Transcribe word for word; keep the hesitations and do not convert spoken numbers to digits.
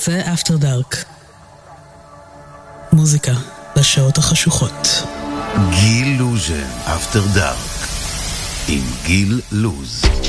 זה אפטר דארק. מוזיקה לשעות החשוכות. גיל לוז'ן, אפטר דארק, עם גיל לוז.